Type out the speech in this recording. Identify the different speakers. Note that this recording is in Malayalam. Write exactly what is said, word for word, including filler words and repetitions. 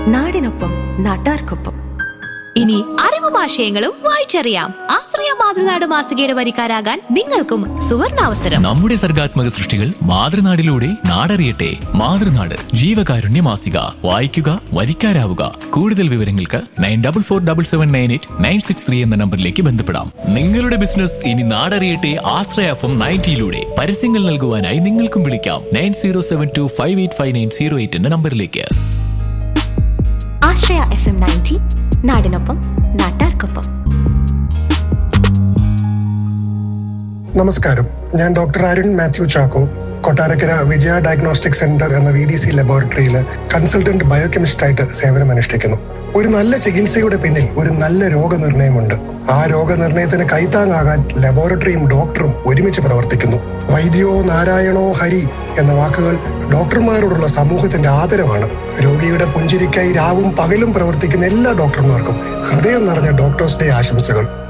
Speaker 1: നാടിനൊപ്പം നാട്ടാർക്കൊപ്പം.
Speaker 2: ഇനി അറിവും ആശയങ്ങളും വായിച്ചറിയാം. ആശ്രയ മാതൃനാട് മാസികയുടെ വരിക്കാരാകാൻ നിങ്ങൾക്കും സുവർണാവസരം.
Speaker 3: നമ്മുടെ സർഗാത്മക സൃഷ്ടികൾ മാതൃനാടിലൂടെ നാടറിയട്ടെ. മാതൃനാട് ജീവകാരുണ്യ മാസിക. വായിക്കുക, വരിക്കാരാവുക. കൂടുതൽ വിവരങ്ങൾക്ക് nine double four double seven nine eight nine six three എന്ന നമ്പറിലേക്ക് ബന്ധപ്പെടാം. നിങ്ങളുടെ ബിസിനസ് ഇനി നാടറിയട്ടെ. ആശ്രയ എഫ് എം നയൻറ്റിയിലൂടെ പരസ്യങ്ങൾ നൽകുവാനായി നിങ്ങൾക്കും വിളിക്കാം nine zero seven to five eight five nine zero eight എന്ന നമ്പറിലേക്ക്.
Speaker 1: ആശ്രയ എഫ് എം നയൻറ്റി, നാടിനൊപ്പം നാട്ടാർക്കൊപ്പം.
Speaker 4: നമസ്കാരം, ഞാൻ ഡോക്ടർ അരുൺ മാത്യു ചാക്കോ, കൊട്ടാരക്കര വിജയ ഡയഗ്നോസ്റ്റിക് സെന്റർ എന്ന വി ഡി സി ലബോറട്ടറിയിൽ കൺസൾട്ടന്റ് ബയോകെമിസ്റ്റായിട്ട് സേവനമനുഷ്ഠിക്കുന്നു. ഒരു നല്ല ചികിത്സയുടെ പിന്നിൽ ഒരു നല്ല രോഗനിർണയമുണ്ട്. ആ രോഗനിർണയത്തിന് കൈത്താങ്ങാകാൻ ലബോറട്ടറിയും ഡോക്ടറും ഒരുമിച്ച് പ്രവർത്തിക്കുന്നു. വൈദ്യോ നാരായണോ ഹരി എന്ന വാക്കുകൾ ഡോക്ടർമാരോടുള്ള സമൂഹത്തിന്റെ ആദരവാണ്. രോഗിയുടെ പുഞ്ചിരിക്കായി രാവും പകലും പ്രവർത്തിക്കുന്ന എല്ലാ ഡോക്ടർമാർക്കും ഹൃദയം നിറഞ്ഞ ഡോക്ടേഴ്സ് ഡേ ആശംസകൾ.